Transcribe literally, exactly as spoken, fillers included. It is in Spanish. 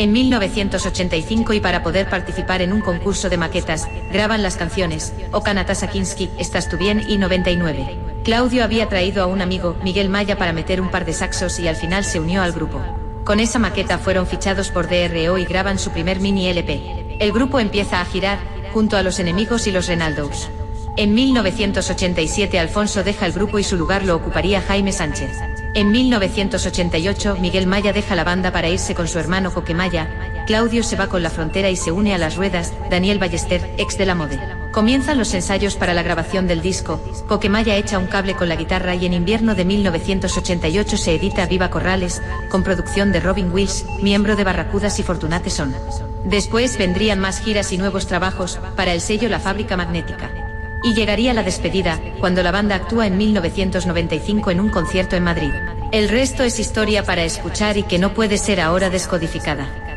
en mil novecientos ochenta y cinco, y para poder participar en un concurso de maquetas, graban las canciones O Kanata Kinski, Estás tú bien y noventa y nueve. Claudio había traído a un amigo, Miguel Maya, para meter un par de saxos y al final se unió al grupo. Con esa maqueta fueron fichados por D R O y graban su primer mini L P. El grupo empieza a girar, junto a Los Enemigos y Los Renaldos. En mil novecientos ochenta y siete Alfonso deja el grupo y su lugar lo ocuparía Jaime Sánchez. En mil novecientos ochenta y ocho Miguel Maya deja la banda para irse con su hermano Coque Maya, Claudio se va con La Frontera y se une a Las Ruedas, Daniel Ballester, ex de La Mode. Comienzan los ensayos para la grabación del disco, Coque Maya echa un cable con la guitarra y en invierno de mil novecientos ochenta y ocho se edita Viva Corrales, con producción de Robin Wills, miembro de Barracudas y Fortunate Son. Después vendrían más giras y nuevos trabajos, para el sello La Fábrica Magnética. Y llegaría la despedida, cuando la banda actúa en mil novecientos noventa y cinco en un concierto en Madrid. El resto es historia para escuchar y que no puede ser ahora descodificada.